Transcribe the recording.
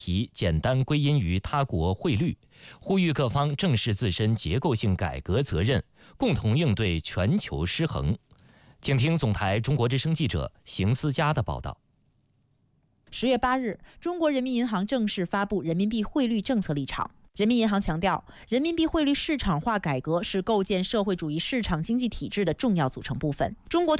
题简单归因于他国汇率，呼吁各方正视自身结构性改革责任，共同应对全球失衡。请听总台中国之声记者邢思佳的报道。 10月8日，中国人民银行正式发布人民币汇率政策立场。人民银行强调，人民币汇率市场化改革是构建社会主义市场经济体制的重要组成部分。中国